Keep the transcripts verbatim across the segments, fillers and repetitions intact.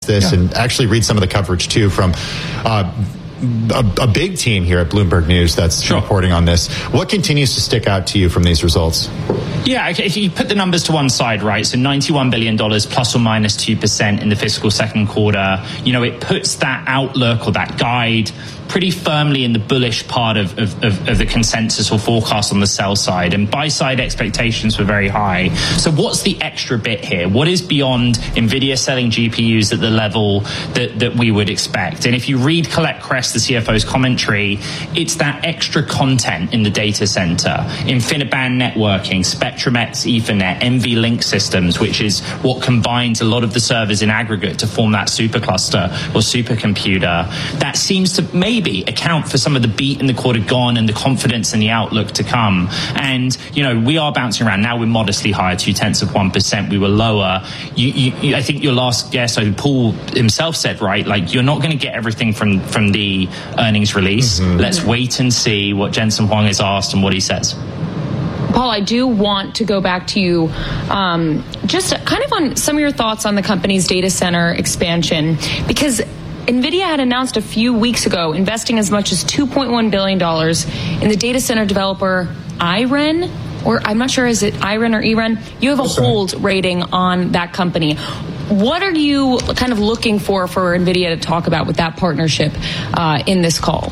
this yeah. and actually read some of the coverage too from uh, a, a big team here at Bloomberg News that's sure. reporting on this. What continues to stick out to you from these results? Yeah, if you put the numbers to one side, right, so ninety-one billion dollars plus or minus two percent in the fiscal second quarter, you know, it puts that outlook or that guide pretty firmly in the bullish part of, of, of, of the consensus or forecast on the sell side. And buy side expectations were very high. So what's the extra bit here? What is beyond NVIDIA selling G P Us at the level that, that we would expect? And if you read Colette Kress, the C F O's commentary, it's that extra content in the data center, InfiniBand networking, Spectrum-X Ethernet, N V Link systems, which is what combines a lot of the servers in aggregate to form that supercluster or supercomputer. That seems to maybe account for some of the beat in the quarter gone and the confidence in the outlook to come. And, you know, we are bouncing around. Now we're modestly higher, two-tenths of one percent. We were lower. You, you, I think your last guess, so Paul himself said, right, like, you're not going to get everything from, from the earnings release. Mm-hmm. Let's wait and see what Jensen Huang is asked and what he says. Paul, I do want to go back to you um, just kind of on some of your thoughts on the company's data center expansion, because NVIDIA had announced a few weeks ago investing as much as two point one billion dollars in the data center developer IREN, or I'm not sure, is it IREN or EREN? You have a That's hold right. rating on that company. What are you kind of looking for for NVIDIA to talk about with that partnership uh, in this call?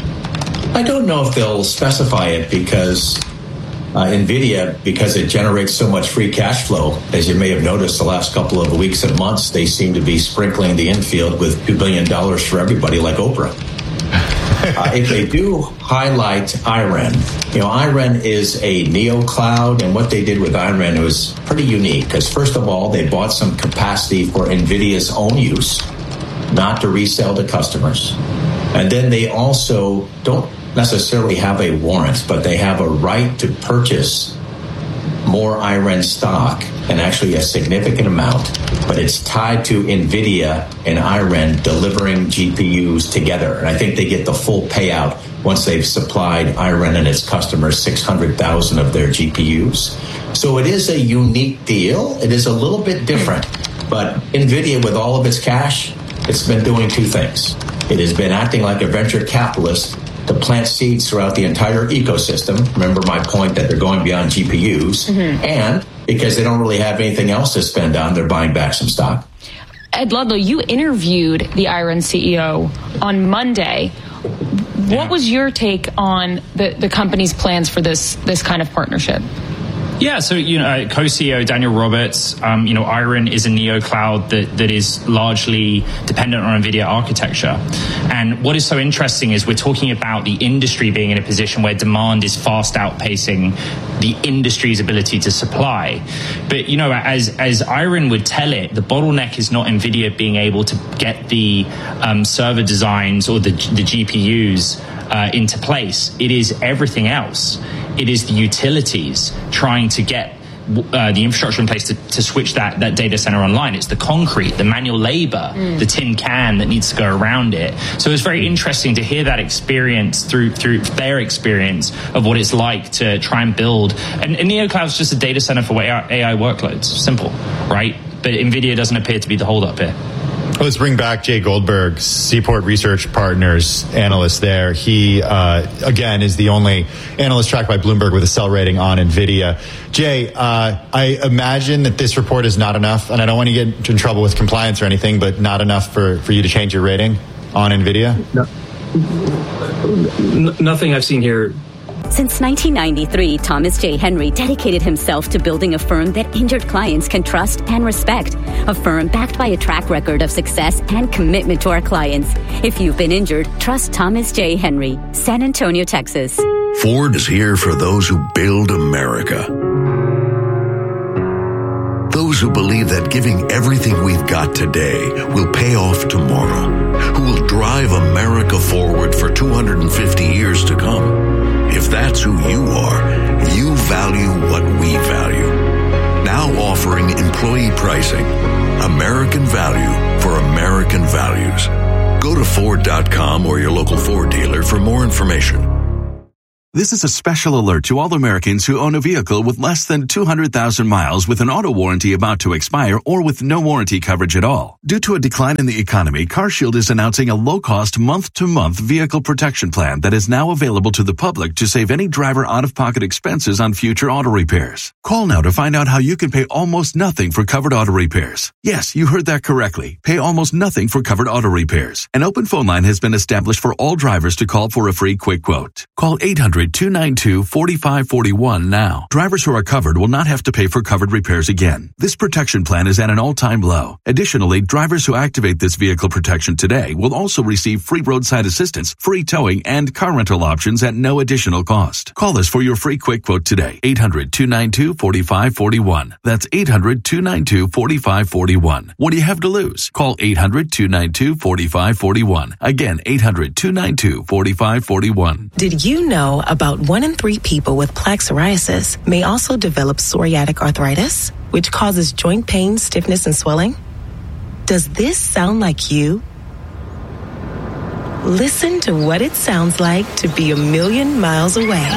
I don't know if they'll specify it because Uh, NVIDIA, because it generates so much free cash flow, as you may have noticed the last couple of weeks and months, they seem to be sprinkling the infield with two billion dollars for everybody like Oprah. Uh, if they do highlight IREN, you know, IREN is a neo cloud, and what they did with IREN was pretty unique because, first of all, they bought some capacity for NVIDIA's own use, not to resell to customers. And then they also don't necessarily have a warrant, but they have a right to purchase more IREN stock, and actually a significant amount, but it's tied to NVIDIA and IREN delivering G P Us together. And I think they get the full payout once they've supplied IREN and its customers six hundred thousand of their G P Us. So it is a unique deal. It is a little bit different, but NVIDIA, with all of its cash, it's been doing two things. It has been acting like a venture capitalist to plant seeds throughout the entire ecosystem. Remember my point that they're going beyond G P Us. Mm-hmm. And because they don't really have anything else to spend on, they're buying back some stock. Ed Ludlow, you interviewed the IREN C E O on Monday. What yeah. was your take on the, the company's plans for this this kind of partnership? Yeah, so, you know, co-C E O Daniel Roberts, um, you know, IREN is a neo cloud that, that is largely dependent on NVIDIA architecture. And what is so interesting is we're talking about the industry being in a position where demand is fast outpacing the industry's ability to supply. But, you know, as, as IREN would tell it, the bottleneck is not NVIDIA being able to get the um, server designs or the, the G P Us uh, into place. It is everything else. It is the utilities trying to get uh, the infrastructure in place to, to switch that, that data center online. It's the concrete, the manual labor, mm. the tin can that needs to go around it. So it's very interesting to hear that experience through through their experience of what it's like to try and build. And, and NeoCloud is just a data center for A I, A I workloads. Simple, right? But NVIDIA doesn't appear to be the holdup here. Let's bring back Jay Goldberg, Seaport Research Partners analyst there. He, uh, again, is the only analyst tracked by Bloomberg with a sell rating on NVIDIA. Jay, uh, I imagine that this report is not enough, and I don't want to get in trouble with compliance or anything, but not enough for, for you to change your rating on NVIDIA? No. N- nothing I've seen here. Since nineteen ninety-three, Thomas J. Henry dedicated himself to building a firm that injured clients can trust and respect. A firm backed by a track record of success and commitment to our clients. If you've been injured, trust Thomas J. Henry, San Antonio, Texas. Ford is here for those who build America. Those who believe that giving everything we've got today will pay off tomorrow. Who will drive America forward for two hundred fifty years to come. If that's who you are, you value what we value. Now offering employee pricing. American value for American values. Go to Ford dot com or your local Ford dealer for more information. This is a special alert to all Americans who own a vehicle with less than two hundred thousand miles with an auto warranty about to expire or with no warranty coverage at all. Due to a decline in the economy, CarShield is announcing a low-cost month-to-month vehicle protection plan that is now available to the public to save any driver out-of-pocket expenses on future auto repairs. Call now to find out how you can pay almost nothing for covered auto repairs. Yes, you heard that correctly. Pay almost nothing for covered auto repairs. An open phone line has been established for all drivers to call for a free quick quote. Call eight hundred, two nine two, four five four one now. Drivers who are covered will not have to pay for covered repairs again. This protection plan is at an all-time low. Additionally, drivers who activate this vehicle protection today will also receive free roadside assistance, free towing, and car rental options at no additional cost. Call us for your free quick quote today. eight hundred, two nine two, four five four one. That's eight hundred, two nine two, four five four one. What do you have to lose? Call eight hundred, two nine two, four five four one. Again, eight hundred, two nine two, four five four one. Did you know about one in three people with plaque psoriasis may also develop psoriatic arthritis, which causes joint pain, stiffness, and swelling? Does this sound like you? Listen to what it sounds like to be a million miles away.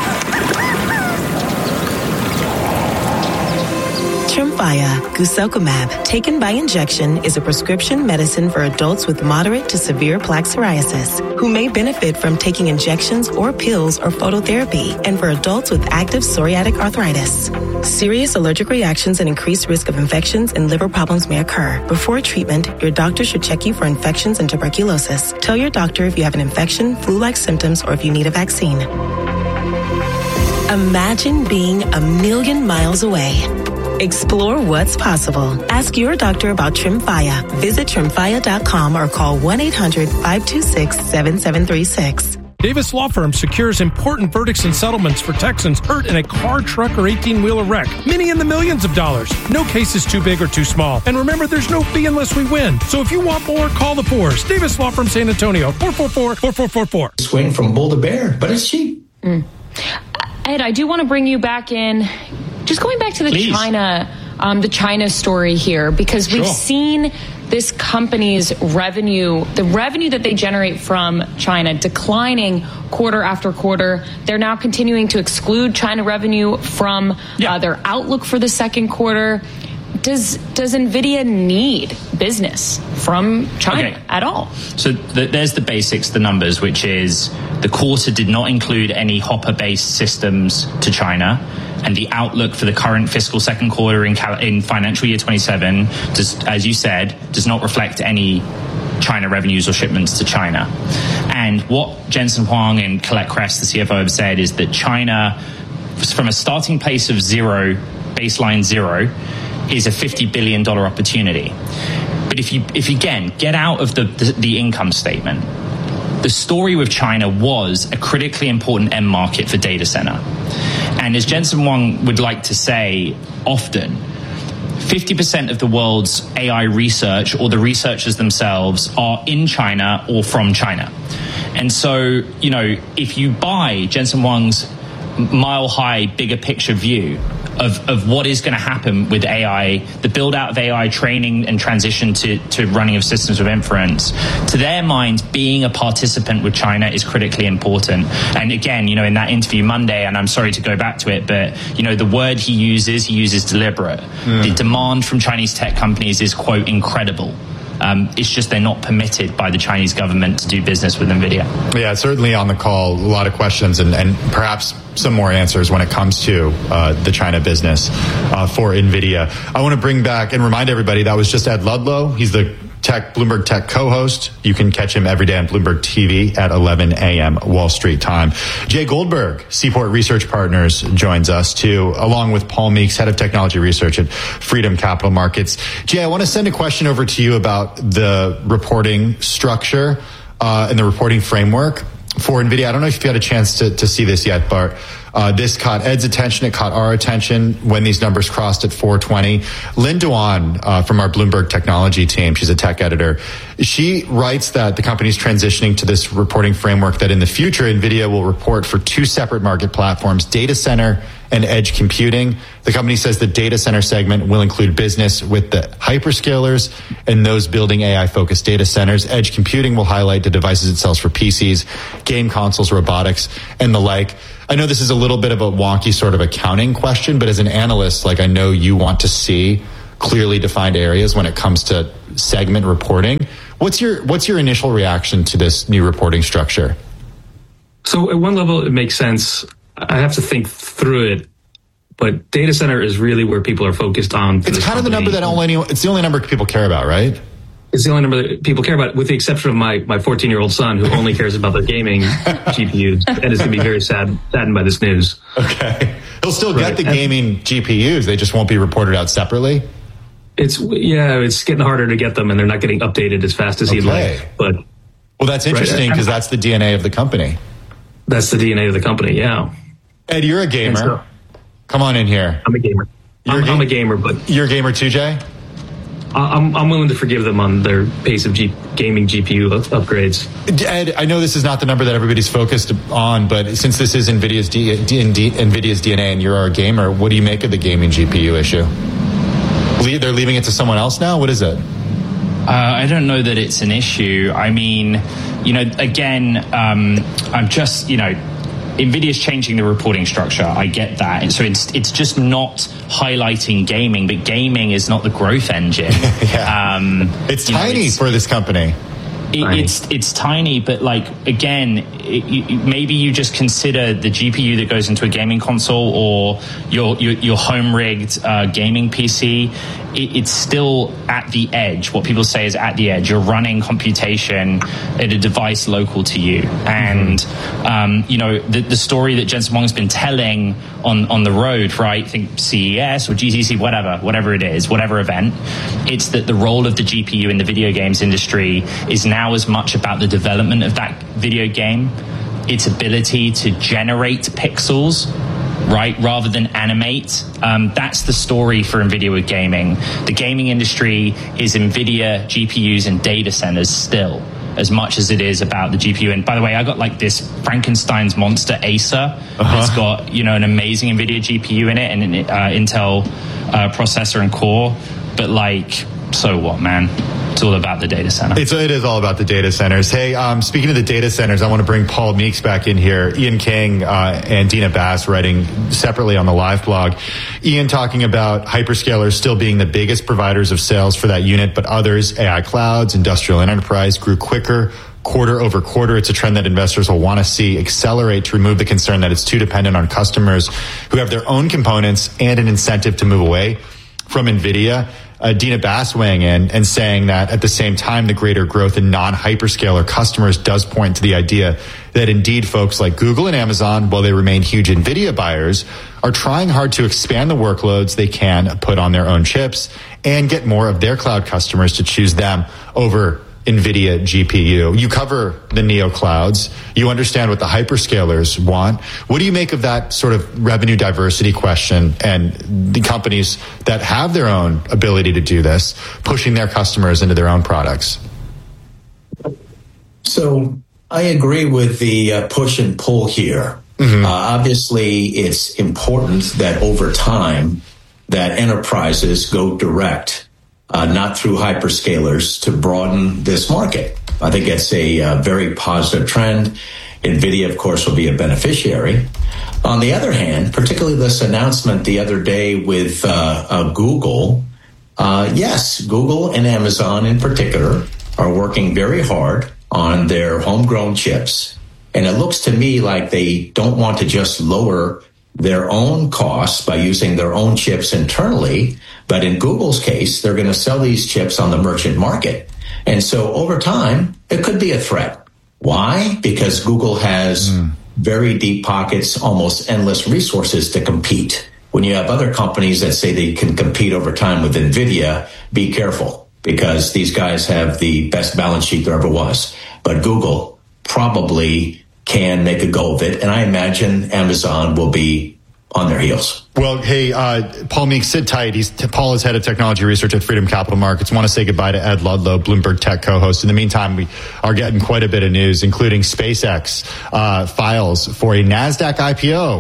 Tremfya guselkumab, taken by injection, is a prescription medicine for adults with moderate to severe plaque psoriasis who may benefit from taking injections or pills or phototherapy, and for adults with active psoriatic arthritis. Serious allergic reactions and increased risk of infections and liver problems may occur. Before treatment, your doctor should check you for infections and tuberculosis. Tell your doctor if you have an infection, flu-like symptoms, or if you need a vaccine. Imagine being a million miles away. Explore what's possible. Ask your doctor about Tremfya. Visit tremfya dot com or call one eight hundred, five two six, seven seven three six. Davis Law Firm secures important verdicts and settlements for Texans hurt in a car, truck, or eighteen-wheeler wreck. Many in the millions of dollars. No case is too big or too small. And remember, there's no fee unless we win. So if you want more, call the Fours. Davis Law Firm, San Antonio, four four four, four four four four. Swing from bull to bear, but it's cheap. Mm. Ed, I do want to bring you back in. Just going back to the Please. China, um, the China story here, because we've Sure. seen this company's revenue, the revenue that they generate from China, declining quarter after quarter. They're now continuing to exclude China revenue from Yeah. uh, their outlook for the second quarter. Does does NVIDIA need business from China Okay. at all? So th- there's the basics, the numbers, which is the quarter did not include any Hopper-based systems to China, and the outlook for the current fiscal second quarter in, cal- in financial year twenty-seven, does, as you said, does not reflect any China revenues or shipments to China. And what Jensen Huang and Colette Kress, the C F O, have said is that China, from a starting place of zero, baseline zero, is a fifty billion dollars opportunity. But if you, if you, again, get out of the, the, the income statement, the story with China was a critically important end market for data center. And as Jensen Huang would like to say often, fifty percent of the world's A I research, or the researchers themselves, are in China or from China. And so, you know, if you buy Jensen Huang's mile-high, bigger picture view of, of what is going to happen with A I, the build-out of A I training and transition to, to running of systems of inference, to their minds, being a participant with China is critically important. And again, you know, in that interview Monday, and I'm sorry to go back to it, but, you know, the word he uses, he uses deliberate. Mm. The demand from Chinese tech companies is, quote, incredible. Um, it's just they're not permitted by the Chinese government to do business with NVIDIA. Yeah, certainly on the call, a lot of questions and, and perhaps some more answers when it comes to uh, the China business uh, for NVIDIA. I want to bring back and remind everybody that was just Ed Ludlow. He's the Tech Bloomberg Tech co-host. You can catch him every day on Bloomberg T V at eleven a.m. Wall Street time. Jay Goldberg, Seaport Research Partners, joins us too, along with Paul Meeks, head of technology research at Freedom Capital Markets. Jay, I want to send a question over to you about the reporting structure uh, and the reporting framework for NVIDIA. I don't know if you've had a chance to, to see this yet, Bart. Uh, this caught Ed's attention. It caught our attention when these numbers crossed at four twenty. Lynn Dewan uh, from our Bloomberg technology team, she's a tech editor. She writes that the company's transitioning to this reporting framework, that in the future, NVIDIA will report for two separate market platforms, data center and edge computing. The company says the data center segment will include business with the hyperscalers and those building A I-focused data centers. Edge computing will highlight the devices it sells for P Cs, game consoles, robotics, and the like. I know this is a little bit of a wonky sort of accounting question, but as an analyst, like I know you want to see clearly defined areas when it comes to segment reporting. What's your what's your initial reaction to this new reporting structure? So at one level, it makes sense. I have to think through it, but data center is really where people are focused on. It's kind of the number that only it's the only number people care about, right? It's the only number that people care about, with the exception of my my fourteen-year-old son, who only cares about their gaming G P Us, and is going to be very sad saddened by this news. Okay, he'll still get right. the gaming G P Us; they just won't be reported out separately. It's yeah, it's getting harder to get them, and they're not getting updated as fast as he'd okay. like. But well, that's interesting because right. that's the D N A of the company. That's the D N A of the company. Yeah. Ed, you're a gamer. So, Come on in here. I'm a gamer. I'm, ga- I'm a gamer, but you're a gamer too, Jay. I'm I'm willing to forgive them on their pace of G- gaming G P U up- upgrades. Ed, I know this is not the number that everybody's focused on, but since this is NVIDIA's D- D- D- NVIDIA's D N A and you're a gamer, what do you make of the gaming G P U issue? They're leaving it to someone else now? What is it? Uh, I don't know that it's an issue. I mean, you know, again, um, I'm just, you know, NVIDIA's changing the reporting structure. I get that. And so it's it's just not highlighting gaming, but gaming is not the growth engine. yeah. um, it's tiny know, it's, for this company. It, it's it's tiny, but like again, it, you, maybe you just consider the G P U that goes into a gaming console or your your, your home rigged uh, gaming P C. It, it's still at the edge. What people say is at the edge. You're running computation at a device local to you, and mm-hmm. um, you know the, the story that Jensen Huang's been telling on on the road, right? I think C E S or G C C, whatever, whatever it is, whatever event. It's that the role of the G P U in the video games industry is now Now as much about the development of that video game, its ability to generate pixels, right, rather than animate. Um, that's the story for NVIDIA with gaming. The gaming industry is NVIDIA G P Us and data centers still, as much as it is about the G P U. And by the way, I got like this Frankenstein's monster Acer. Uh-huh. It's got, you know, an amazing NVIDIA G P U in it and an uh, Intel uh, processor and core. But like, so what, man? It's all about the data center. It's, it is all about the data centers. Hey, um, speaking of the data centers, I want to bring Paul Meeks back in here. Ian King uh, and Dina Bass writing separately on the live blog. Ian talking about hyperscalers still being the biggest providers of sales for that unit, but others, A I clouds, industrial and enterprise, grew quicker quarter over quarter. It's a trend that investors will want to see accelerate to remove the concern that it's too dependent on customers who have their own components and an incentive to move away from NVIDIA. Uh, Dina Bass weighing in and saying that at the same time, the greater growth in non-hyperscaler customers does point to the idea that indeed folks like Google and Amazon, while they remain huge NVIDIA buyers, are trying hard to expand the workloads they can put on their own chips and get more of their cloud customers to choose them over NVIDIA G P U. You cover the neo clouds. You understand what the hyperscalers want. What do you make of that sort of revenue diversity question and the companies that have their own ability to do this, pushing their customers into their own products? So I agree with the uh, push and pull here. Mm-hmm. Uh, obviously, it's important that over time that enterprises go direct. Uh, not through hyperscalers, to broaden this market. I think it's a uh, very positive trend. NVIDIA, of course, will be a beneficiary. On the other hand, particularly this announcement the other day with uh, uh, Google, uh, yes, Google and Amazon in particular are working very hard on their homegrown chips. And it looks to me like they don't want to just lower their own costs by using their own chips internally. But in Google's case, they're going to sell these chips on the merchant market. And so over time, it could be a threat. Why? Because Google has mm. very deep pockets, almost endless resources to compete. When you have other companies that say they can compete over time with NVIDIA, be careful, because these guys have the best balance sheet there ever was. But Google probably can make a go of it, and I imagine Amazon will be on their heels. Well, hey, uh, Paul Meeks, sit tight. He's Paul is head of technology research at Freedom Capital Markets. Want to say goodbye to Ed Ludlow, Bloomberg Tech co-host. In the meantime, we are getting quite a bit of news, including SpaceX uh, files for a NASDAQ I P O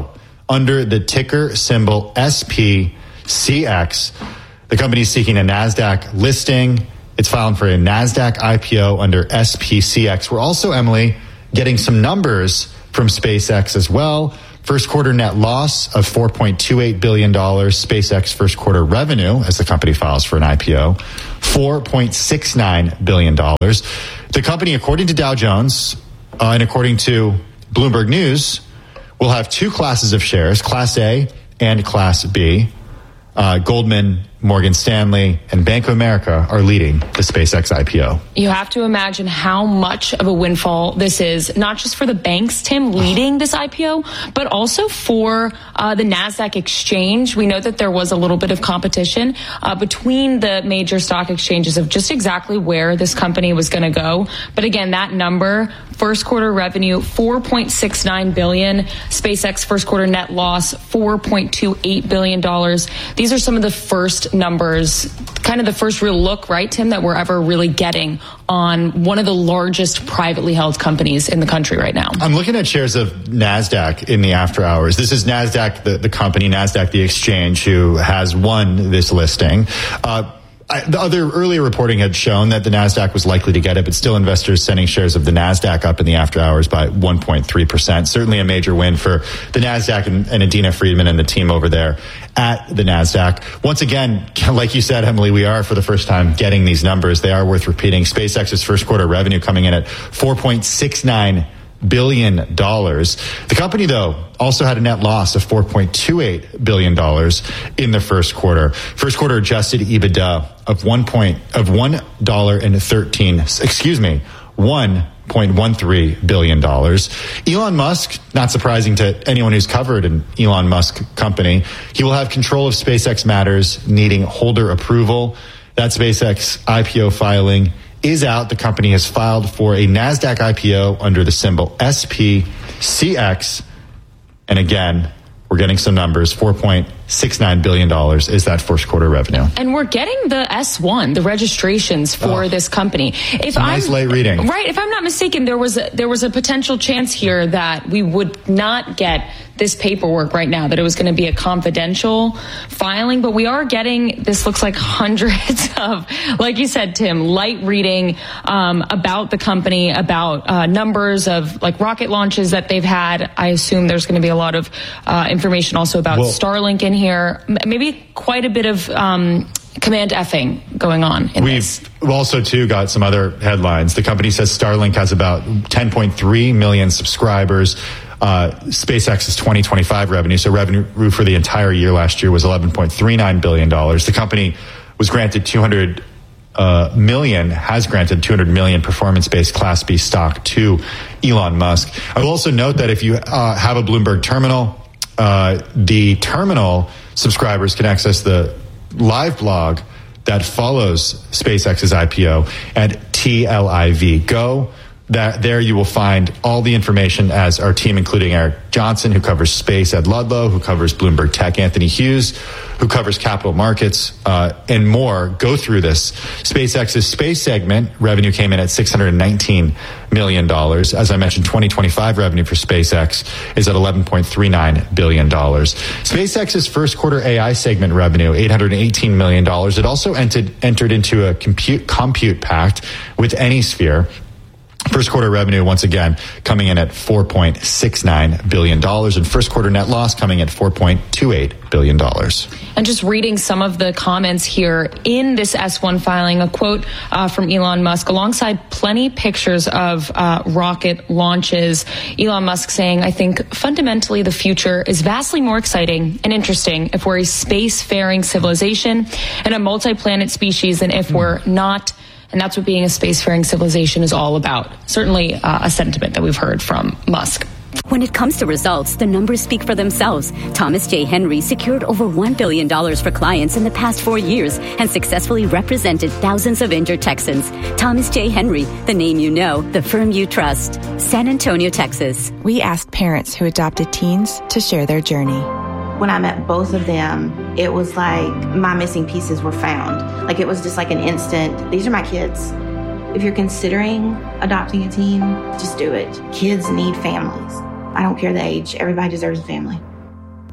under the ticker symbol S P C X. The company is seeking a NASDAQ listing. It's filing for a NASDAQ I P O under S P C X. We're also, Emily, getting some numbers from SpaceX as well. First quarter net loss of four point two eight billion dollars. SpaceX first quarter revenue, as the company files for an I P O, four point six nine billion dollars. The company, according to Dow Jones uh, and according to Bloomberg News, will have two classes of shares, Class A and Class B. Uh, Goldman, Morgan Stanley, and Bank of America are leading the SpaceX I P O. You have to imagine how much of a windfall this is, not just for the banks, Tim, leading this I P O, but also for uh, the NASDAQ exchange. We know that there was a little bit of competition uh, between the major stock exchanges of just exactly where this company was going to go. But again, that number, first quarter revenue, four point six nine billion dollars. SpaceX first quarter net loss, four point two eight billion dollars. These are some of the first numbers, kind of the first real look, right, Tim, that we're ever really getting on one of the largest privately held companies in the country right now. I'm looking at shares of NASDAQ in the after hours. This is NASDAQ, the, the company, NASDAQ, the exchange, who has won this listing. Uh, I, the other earlier reporting had shown that the NASDAQ was likely to get it, but still investors sending shares of the NASDAQ up in the after hours by one point three percent. Certainly a major win for the NASDAQ and, and Adina Friedman and the team over there at the NASDAQ. Once again, like you said, Emily, we are for the first time getting these numbers. They are worth repeating. SpaceX's first quarter revenue coming in at four point six nine billion dollars. The company, though, also had a net loss of four point two eight billion dollars in the first quarter. First quarter adjusted EBITDA of one point of one dollar and thirteen excuse me one point one three billion dollars. Elon Musk, not surprising to anyone who's covered an Elon Musk company, he will have control of SpaceX matters needing holder approval. That SpaceX I P O filing is out. The company has filed for a NASDAQ I P O under the symbol S P C X. And again, we're getting some numbers. four point six nine billion dollars is that first quarter revenue. And we're getting the S one, the registrations for oh, this company. If nice I'm, late reading. Right. If I'm not mistaken, there was a, there was a potential chance here that we would not get this paperwork right now, that it was going to be a confidential filing. But we are getting, this looks like hundreds of, like you said, Tim, light reading um, about the company, about uh, numbers of like rocket launches that they've had. I assume there's going to be a lot of uh, information also about well, Starlink in here. Maybe quite a bit of um, command effing going on in We've this. also, too, got some other headlines. The company says Starlink has about ten point three million subscribers. Uh, SpaceX's twenty twenty-five revenue, so revenue for the entire year last year was eleven point three nine billion dollars. The company was granted two hundred uh, million, has granted two hundred million performance-based Class B stock to Elon Musk. I will also note that if you uh, have a Bloomberg terminal, uh, the terminal subscribers can access the live blog that follows SpaceX's I P O at T L I V. Go. That there you will find all the information as our team, including Eric Johnson, who covers space, Ed Ludlow, who covers Bloomberg Tech, Anthony Hughes, who covers capital markets, uh, and more, go through this. SpaceX's space segment revenue came in at six hundred nineteen million dollars. As I mentioned, twenty twenty-five revenue for SpaceX is at eleven point three nine billion dollars. SpaceX's first quarter A I segment revenue, eight hundred eighteen million dollars. It also entered, entered into a compute, compute pact with AnySphere. First quarter revenue, once again, coming in at four point six nine billion dollars, and first quarter net loss coming at four point two eight billion dollars. And just reading some of the comments here in this S one filing, a quote uh, from Elon Musk, alongside plenty pictures of uh, rocket launches. Elon Musk saying, I think fundamentally the future is vastly more exciting and interesting if we're a space-faring civilization and a multi-planet species than if we're not. And that's what being a spacefaring civilization is all about. Certainly uh, a sentiment that we've heard from Musk. When it comes to results, the numbers speak for themselves. Thomas J. Henry secured over one billion dollars for clients in the past four years and successfully represented thousands of injured Texans. Thomas J. Henry, the name you know, the firm you trust. San Antonio, Texas. We asked parents who adopted teens to share their journey. When I met both of them, it was like my missing pieces were found. Like it was just like an instant, these are my kids. If you're considering adopting a teen, just do it. Kids need families. I don't care the age. Everybody deserves a family.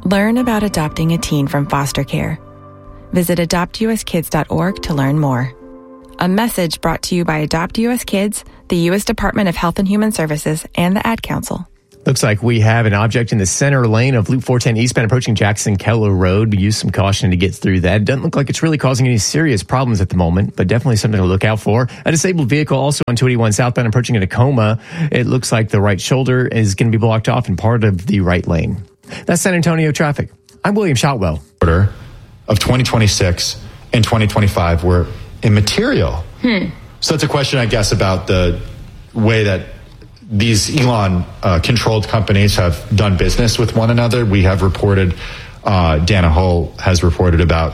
Learn about adopting a teen from foster care. Visit adopt u s kids dot org to learn more. A message brought to you by Adopt U S Kids, the U S Department of Health and Human Services, and the Ad Council. Looks like we have an object in the center lane of Loop four ten eastbound approaching Jackson-Keller Road. We use some caution to get through that. It doesn't look like it's really causing any serious problems at the moment, but definitely something to look out for. A disabled vehicle also on two eighty-one southbound approaching a Tacoma. It looks like the right shoulder is going to be blocked off in part of the right lane. That's San Antonio traffic. I'm William Shotwell. Order of twenty twenty-six and twenty twenty-five were immaterial. Hmm. So that's a question, I guess, about the way that these Elon-controlled uh, companies have done business with one another. We have reported, uh, Dana Hull has reported about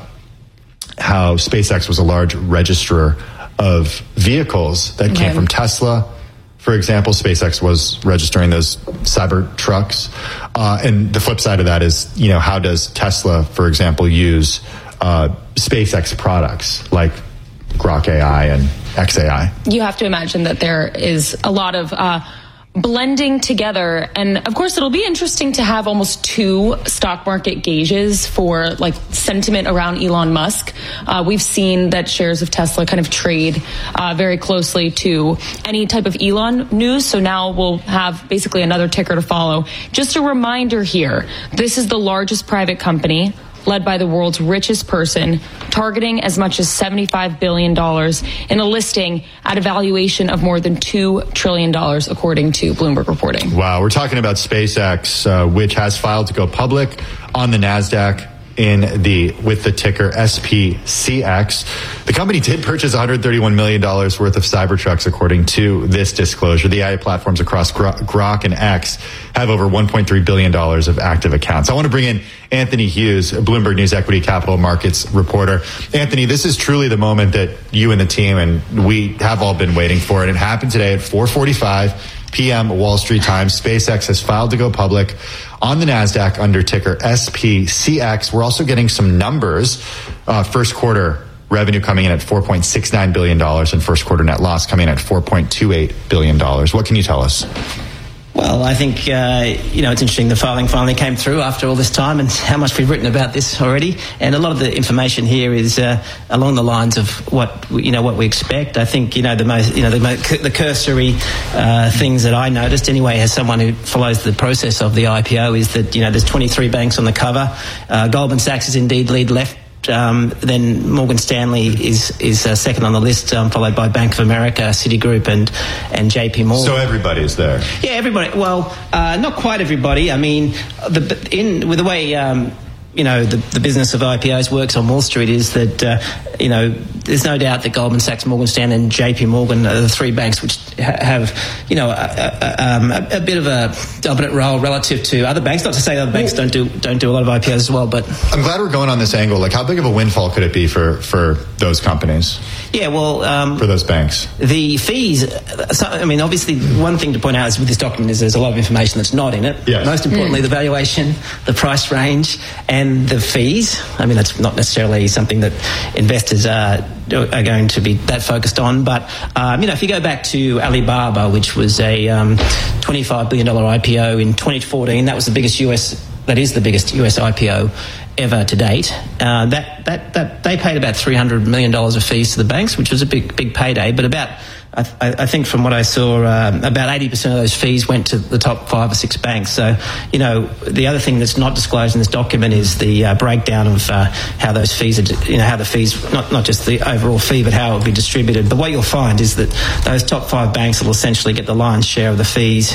how SpaceX was a large registrar of vehicles that came okay. from Tesla. For example, SpaceX was registering those cyber trucks. Uh, and the flip side of that is, you know, how does Tesla, for example, use uh, SpaceX products like Grok A I and X A I? You have to imagine that there is a lot of uh, blending together. And of course, it'll be interesting to have almost two stock market gauges for like sentiment around Elon Musk. Uh, we've seen that shares of Tesla kind of trade uh, very closely to any type of Elon news. So now we'll have basically another ticker to follow. Just a reminder here, this is the largest private company led by the world's richest person, targeting as much as seventy-five billion dollars in a listing at a valuation of more than two trillion dollars, according to Bloomberg reporting. Wow, we're talking about SpaceX, uh, which has filed to go public on the NASDAQ in the with the ticker S P C X. The company did purchase one hundred thirty-one million dollars worth of Cybertrucks, according to this disclosure. The A I platforms across Grok and X have over one point three billion dollars of active accounts. I want to bring in Anthony Hughes, Bloomberg News Equity Capital Markets reporter. Anthony, this is truly the moment that you and the team and we have all been waiting for, and it happened today at four forty-five p.m. Wall Street time. SpaceX has filed to go public on the NASDAQ under ticker S P C X. We're also getting some numbers. Uh, first quarter revenue coming in at four point six nine billion dollars and first quarter net loss coming in at four point two eight billion dollars. What can you tell us? Well, I think, uh, you know, it's interesting the filing finally came through after all this time and how much we've written about this already. And a lot of the information here is uh, along the lines of what, you know, what we expect. I think, you know, the most, you know, the, most, the cursory uh, things that I noticed anyway as someone who follows the process of the I P O is that, you know, there's twenty-three banks on the cover. Uh, Goldman Sachs is indeed lead left. Um, then Morgan Stanley is is uh, second on the list, um, followed by Bank of America, Citigroup, and and J P Morgan. So everybody's there. Yeah, everybody. Well, uh, not quite everybody. I mean, the in with the way um, you know the, the business of I P Os works on Wall Street is that uh, you know there's no doubt that Goldman Sachs, Morgan Stanley, and J P Morgan are the three banks which ha- have you know a, a, um, a, a bit of a dominant role relative to other banks. Not to say other banks don't do don't do a lot of I P Os as well, but I'm glad we're going on this angle. Like, how big of a windfall could it be for for those companies? Yeah, well, um, for those banks, the fees. So, I mean, obviously, one thing to point out is with this document is there's a lot of information that's not in it. Yes. Most importantly, mm. the valuation, the price range, and the fees. I mean, that's not necessarily something that investors are, are going to be that focused on. But, um, you know, if you go back to Alibaba, which was a um, twenty-five billion dollars I P O in twenty fourteen, that was the biggest U S, that is the biggest U S I P O ever to date. Uh, that, that, that they paid about three hundred million dollars of fees to the banks, which was a big, big payday. But about, I, I think from what I saw, um, about eighty percent of those fees went to the top five or six banks. So, you know, the other thing that's not disclosed in this document is the uh, breakdown of uh, how those fees are, you know, how the fees, not, not just the overall fee, but how it will be distributed. But what you'll find is that those top five banks will essentially get the lion's share of the fees.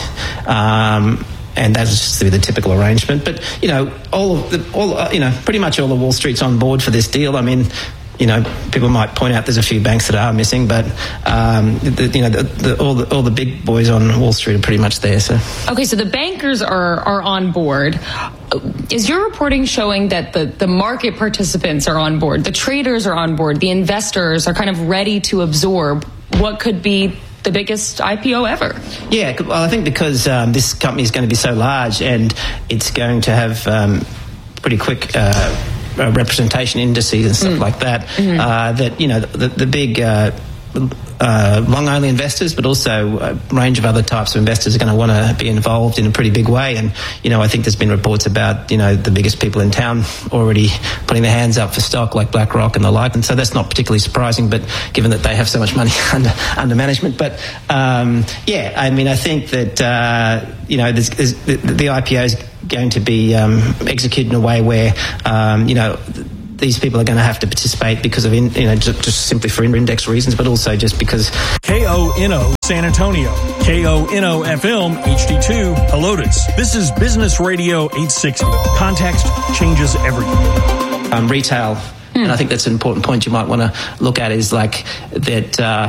Um, And that's just the typical arrangement. But, you know, all of the, all, uh, you know, pretty much all of Wall Street's on board for this deal. I mean, you know, people might point out there's a few banks that are missing, but, um, the, you know, the, the, all the all the big boys on Wall Street are pretty much there. So okay, so the bankers are are on board. Is your reporting showing that the, the market participants are on board, the traders are on board, the investors are kind of ready to absorb what could be the biggest I P O ever? Yeah, well, I think because um, this company is going to be so large and it's going to have um, pretty quick uh, representation indices and stuff mm. like that, mm-hmm. uh, that, you know, the, the big... Uh, uh, long-only investors, but also a range of other types of investors are going to want to be involved in a pretty big way. And, you know, I think there's been reports about, you know, the biggest people in town already putting their hands up for stock, like BlackRock and the like. And so that's not particularly surprising, but given that they have so much money under, under management. But, um, yeah, I mean, I think that, uh, you know, there's, there's, the, the I P O is going to be um, executed in a way where, um, you know, these people are going to have to participate because of, in, you know, just, just simply for index reasons, but also just because. K O N O San Antonio, K O N O F M H D two Helotes. This is Business Radio eight sixty. Context changes everything. Um, retail. And I think that's an important point you might want to look at is like that uh,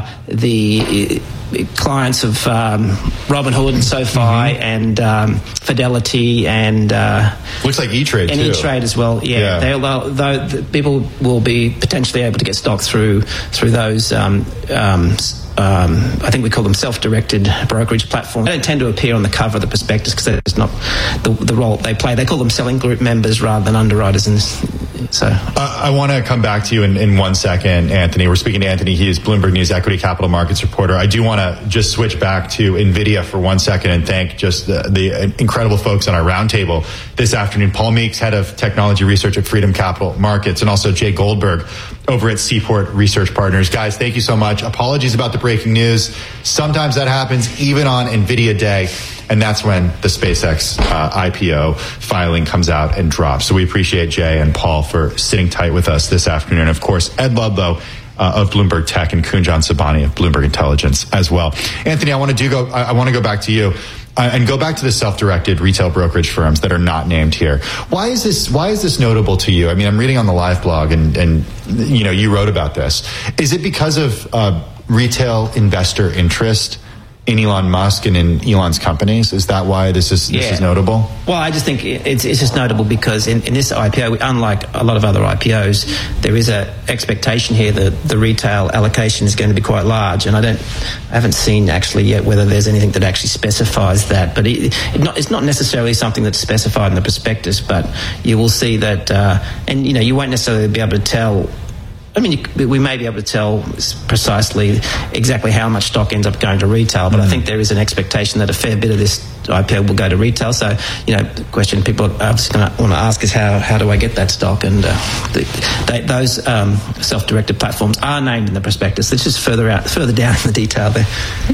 the clients of um, Robinhood and SoFi mm-hmm. and um, Fidelity and uh, looks like E-Trade and too. E-Trade as well. Yeah, yeah. They'll, though the people will be potentially able to get stock through through those. Um, um, Um, I think we call them self-directed brokerage platforms. They don't tend to appear on the cover of the prospectus because that's not the, the role they play. They call them selling group members rather than underwriters. And so, uh, I want to come back to you in, in one second, Anthony. We're speaking to Anthony. He is Bloomberg News equity capital markets reporter. I do want to just switch back to NVIDIA for one second and thank just the, the incredible folks on our roundtable this afternoon. Paul Meeks, head of technology research at Freedom Capital Markets, and also Jay Goldberg over at Seaport Research Partners. Guys, thank you so much. Apologies about the breaking news. Sometimes that happens even on NVIDIA Day, and that's when the SpaceX uh, I P O filing comes out and drops. So we appreciate Jay and Paul for sitting tight with us this afternoon. Of course, Ed Ludlow uh, of Bloomberg Tech and Kunjan Sabani of Bloomberg Intelligence as well. Anthony, I want to do go. I, I want to go back to you. Uh, and go back to the self-directed retail brokerage firms that are not named here. Why is this? Why is this notable to you? I mean, I'm reading on the Live blog, and and you know, you wrote about this. Is it because of uh, retail investor interest in Elon Musk and in Elon's companies? Is that why this is this yeah. is notable? Well, I just think it's it's just notable because in, in this I P O, unlike a lot of other I P Os, there is a expectation here that the retail allocation is going to be quite large, and I don't, I haven't seen actually yet whether there's anything that actually specifies that. But it, it not, it's not necessarily something that's specified in the prospectus, but you will see that, uh, and you know, you won't necessarily be able to tell. I mean, we may be able to tell precisely exactly how much stock ends up going to retail, but mm. I think there is an expectation that a fair bit of this I P O will go to retail. So, you know, the question people are obviously going to want to ask is how, how do I get that stock? And uh, the, they, those um, self-directed platforms are named in the prospectus. It's just further out, further down in the detail there.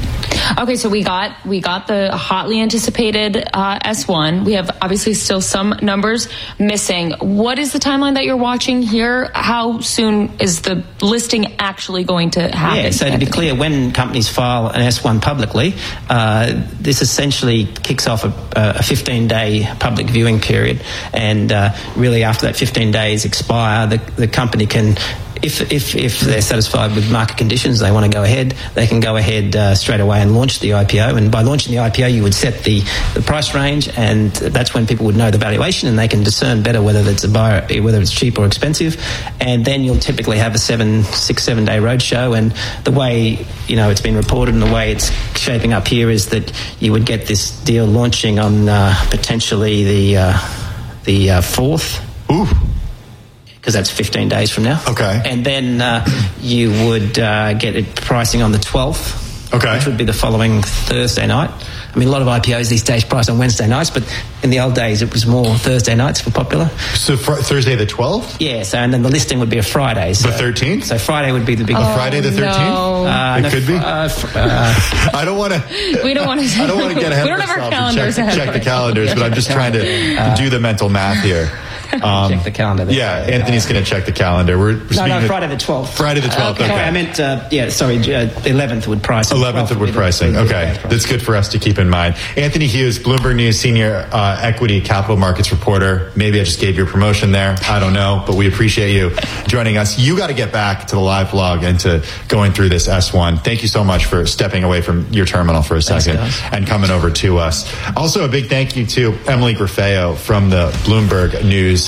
Okay, so we got we got the hotly anticipated uh, S one. We have obviously still some numbers missing. What is the timeline that you're watching here? How soon is the listing actually going to happen? Yeah, so to be clear, when companies file an S one publicly, uh, this essentially kicks off a, a fifteen-day public viewing period, and uh, really after that fifteen days expire, the, the company can, If, if if they're satisfied with market conditions, they want to go ahead, they can go ahead uh, straight away and launch the I P O. And by launching the I P O, you would set the, the price range, and that's when people would know the valuation, and they can discern better whether it's a buyer, whether it's cheap or expensive. And then you'll typically have a seven, six, seven day roadshow. And the way, you know, it's been reported and the way it's shaping up here is that you would get this deal launching on uh, potentially the uh, the uh, fourth. Ooh. Because that's fifteen days from now. Okay. And then uh, you would uh, get it pricing on the twelfth. Okay. Which would be the following Thursday night. I mean, a lot of I P Os these days price on Wednesday nights, but in the old days it was more Thursday nights were popular. So fr- Thursday the twelfth? Yeah, so and then the listing would be a Friday. So, the thirteenth? So Friday would be the big... Oh, Friday the thirteenth? No. Uh, it no, could be? Uh, uh, I don't want to... We don't want to... I don't want to get ahead we don't of have our myself calendars and check, check the calendars, Yeah, but I'm just trying to uh, do the mental math here. Um, check the calendar. There. Yeah, Anthony's going to check the calendar. We're, we're no, no, to, Friday the twelfth. Friday the twelfth, okay. okay. Sorry, I meant, uh, yeah, sorry, uh, eleventh would price. eleventh would pricing, okay. That's good for us to keep in mind. Anthony Hughes, Bloomberg News Senior uh, Equity Capital Markets Reporter. Maybe I just gave you a promotion there. I don't know, but we appreciate you joining us. You got to get back to the live blog and to going through this S one. Thank you so much for stepping away from your terminal for a second Thanks, and coming over to us. Also, a big thank you to Emily Grafeo from the Bloomberg News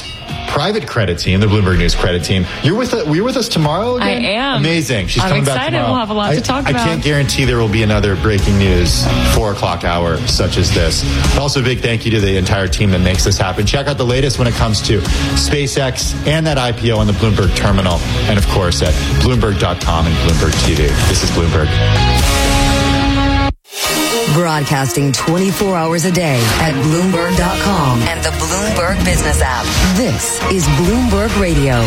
private credit team, the Bloomberg News credit team. You're with Were you with us tomorrow again? I am. Amazing. She's I'm coming excited. back tomorrow. We'll have a lot I, to talk I about. I can't guarantee there will be another breaking news four o'clock hour such as this. Also, a big thank you to the entire team that makes this happen. Check out the latest when it comes to SpaceX and that I P O on the Bloomberg terminal, and of course at Bloomberg dot com and Bloomberg T V. This is Bloomberg. Broadcasting twenty-four hours a day at Bloomberg dot com and the Bloomberg Business app. This is Bloomberg Radio.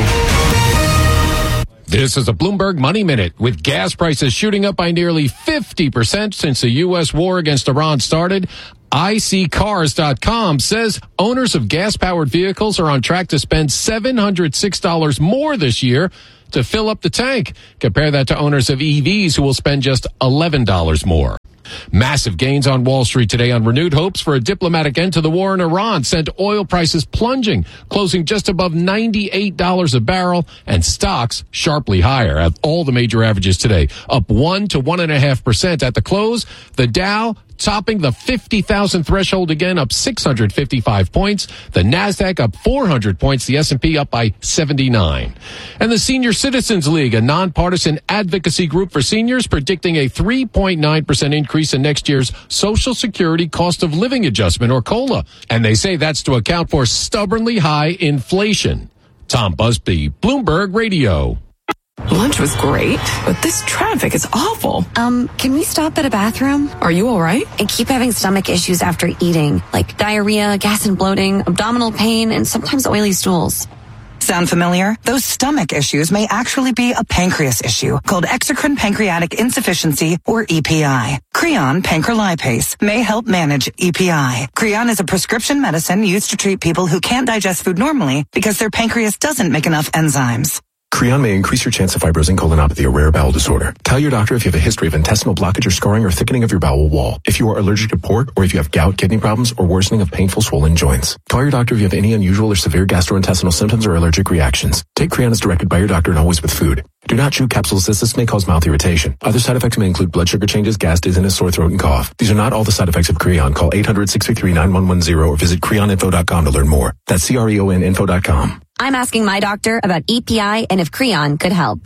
This is a Bloomberg Money Minute. With gas prices shooting up by nearly fifty percent since the U S war against Iran started, I C cars dot com says owners of gas-powered vehicles are on track to spend seven hundred six dollars more this year to fill up the tank. Compare that to owners of E Vs who will spend just eleven dollars more. Massive gains on Wall Street today on renewed hopes for a diplomatic end to the war in Iran sent oil prices plunging, closing just above ninety-eight dollars a barrel, and stocks sharply higher at all the major averages today, up one to one and a half percent at the close. The Dow topping the fifty thousand threshold again, up six hundred fifty-five points. The Nasdaq up four hundred points. The S and P up by seventy-nine. And the Senior Citizens League, a nonpartisan advocacy group for seniors, predicting a three point nine percent increase in next year's Social Security cost of living adjustment, or COLA. And they say that's to account for stubbornly high inflation. Tom Busby, Bloomberg Radio. Lunch was great, but this traffic is awful. Um, can we stop at a bathroom? Are you all right? I keep having stomach issues after eating, like diarrhea, gas and bloating, abdominal pain, and sometimes oily stools. Sound familiar? Those stomach issues may actually be a pancreas issue called exocrine pancreatic insufficiency, or E P I. Creon pancrelipase may help manage E P I. Creon is a prescription medicine used to treat people who can't digest food normally because their pancreas doesn't make enough enzymes. Creon may increase your chance of fibrosing colonopathy, a rare bowel disorder. Tell your doctor if you have a history of intestinal blockage or scarring or thickening of your bowel wall, if you are allergic to pork, or if you have gout, kidney problems, or worsening of painful swollen joints. Call your doctor if you have any unusual or severe gastrointestinal symptoms or allergic reactions. Take Creon as directed by your doctor and always with food. Do not chew capsules as this may cause mouth irritation. Other side effects may include blood sugar changes, gas, dizziness, sore throat, and cough. These are not all the side effects of Creon. Call eight hundred, six three three, nine one one zero or visit creon info dot com to learn more. That's C R E O N info dot com. I'm asking my doctor about E P I and if Creon could help.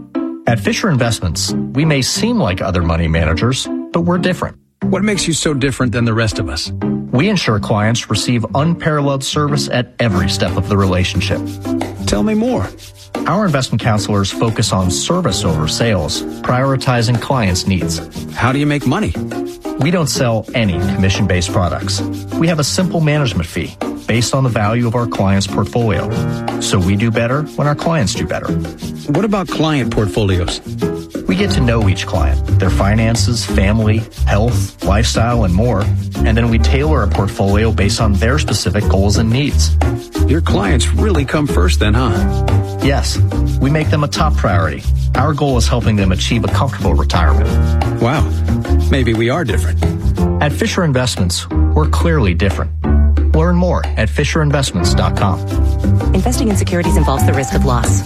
At Fisher Investments, we may seem like other money managers, but we're different. What makes you so different than the rest of us? We ensure clients receive unparalleled service at every step of the relationship. Tell me more. Our investment counselors focus on service over sales, prioritizing clients' needs. How do you make money? We don't sell any commission-based products. We have a simple management fee based on the value of our client's portfolio. So we do better when our clients do better. What about client portfolios? We get to know each client, their finances, family, health, lifestyle, and more. And then we tailor a portfolio based on their specific goals and needs. Your clients really come first then, huh? Yes, we make them a top priority. Our goal is helping them achieve a comfortable retirement. Wow, maybe we are different. At Fisher Investments, we're clearly different. Learn more at fisher investments dot com. Investing in securities involves the risk of loss.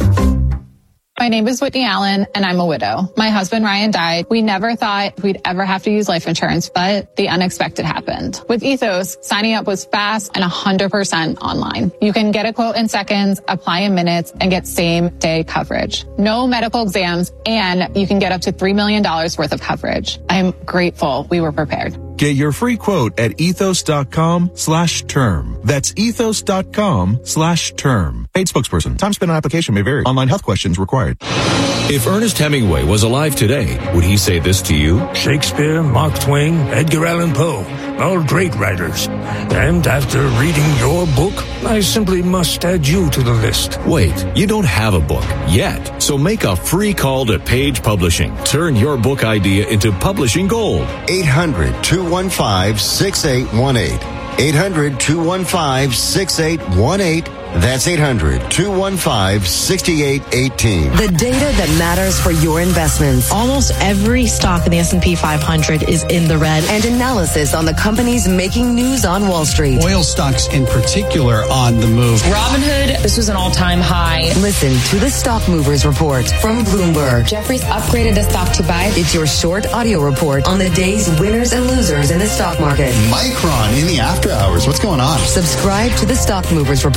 My name is Whitney Allen, and I'm a widow. My husband, Ryan, died. We never thought we'd ever have to use life insurance, but the unexpected happened. With Ethos, signing up was fast and one hundred percent online. You can get a quote in seconds, apply in minutes, and get same-day coverage. No medical exams, and you can get up to three million dollars worth of coverage. I'm grateful we were prepared. Get your free quote at ethos.com slash term. That's ethos.com slash term. Paid spokesperson. Time spent on application may vary. Online health questions required. If Ernest Hemingway was alive today, would he say this to you? Shakespeare, Mark Twain, Edgar Allan Poe, all great writers. And after reading your book, I simply must add you to the list. Wait, you don't have a book yet. So make a free call to Page Publishing. Turn your book idea into publishing gold. eight hundred, two one five, six eight one eight. eight hundred, two one five, six eight one eight. That's eight hundred, two one five, six eight one eight. The data that matters for your investments. Almost every stock in the S and P five hundred is in the red. And analysis on the companies making news on Wall Street. Oil stocks in particular on the move. Robinhood, this was an all-time high. Listen to the Stock Movers Report from Bloomberg. Jefferies upgraded the stock to buy. It's your short audio report on the day's winners and losers in the stock market. Micron in the after hours. What's going on? Subscribe to the Stock Movers Report.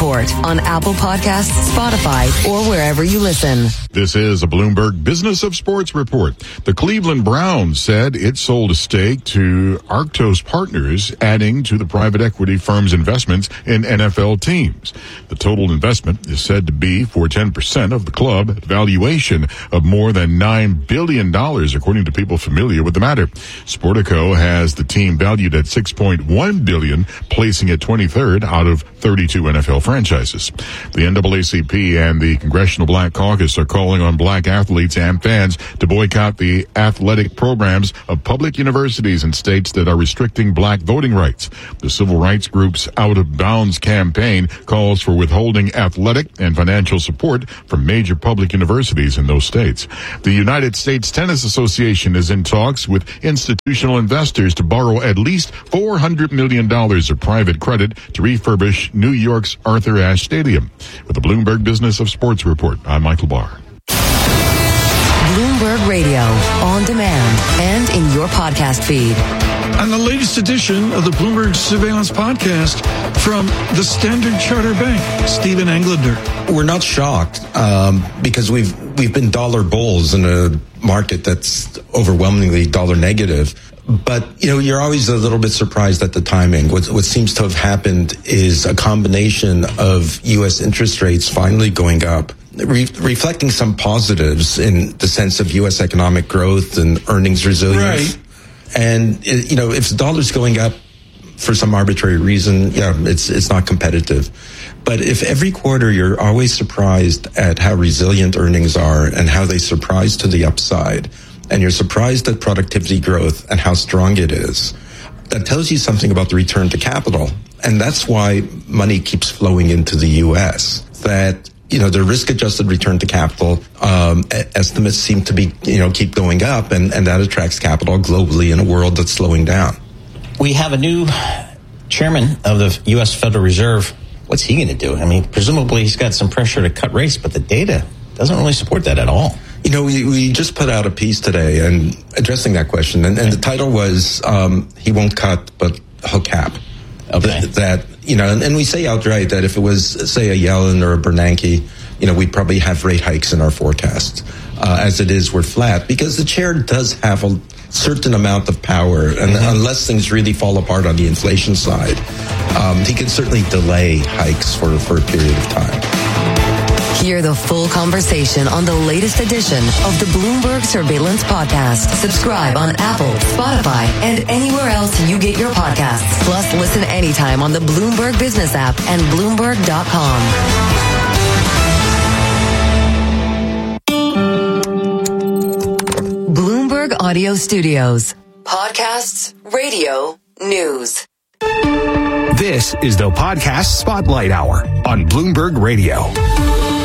on Apple Podcasts, Spotify, or wherever you listen. This is a Bloomberg Business of Sports report. The Cleveland Browns said it sold a stake to Arctos Partners, adding to the private equity firm's investments in N F L teams. The total investment is said to be for ten percent of the club, valuation of more than nine billion dollars, according to people familiar with the matter. Sportico has the team valued at six point one billion dollars, placing it twenty-third out of thirty-two N F L franchises. The N double A C P and the Congressional Black Caucus are calling on black athletes and fans to boycott the athletic programs of public universities in states that are restricting black voting rights. The civil rights group's Out of Bounds campaign calls for withholding athletic and financial support from major public universities in those states. The United States Tennis Association is in talks with institutional investors to borrow at least four hundred million dollars of private credit to refurbish New York's Arthur Ashe Stadium. With the Bloomberg Business of Sports report, I'm Michael Barr. Bloomberg Radio, on demand and in your podcast feed. On the latest edition of the Bloomberg Surveillance Podcast from the Standard Chartered Bank, Stephen Englander. We're not shocked um, because we've we've been dollar bulls in a market that's overwhelmingly dollar negative. But, you know, you're always a little bit surprised at the timing. What, what seems to have happened is a combination of U S interest rates finally going up, re- reflecting some positives in the sense of U S economic growth and earnings resilience. Right. And, you know, if the dollar's going up for some arbitrary reason, yeah, it's it's not competitive. But if every quarter you're always surprised at how resilient earnings are and how they surprise to the upside, and you're surprised at productivity growth and how strong it is, that tells you something about the return to capital. And that's why money keeps flowing into the U S. That, you know, the risk-adjusted return to capital um, estimates seem to be, you know, keep going up, and, and that attracts capital globally in a world that's slowing down. We have a new chairman of the U S Federal Reserve. What's he going to do? I mean, presumably he's got some pressure to cut rates, but the data doesn't really support that at all. You know, we, we just put out a piece today and addressing that question, and, and the title was um, "He Won't Cut, but He'll Cap." Okay. Th- that you know, and, and we say outright that if it was, say, a Yellen or a Bernanke, you know, we'd probably have rate hikes in our forecast. Uh, as it is, we're flat because the chair does have a certain amount of power, and mm-hmm. unless things really fall apart on the inflation side, um, he can certainly delay hikes for for a period of time. Hear the full conversation on the latest edition of the Bloomberg Surveillance Podcast. Subscribe on Apple, Spotify, and anywhere else you get your podcasts. Plus, listen anytime on the Bloomberg Business app and Bloomberg dot com. Bloomberg Audio Studios. Podcasts, radio, news. This is the Podcast Spotlight Hour on Bloomberg Radio.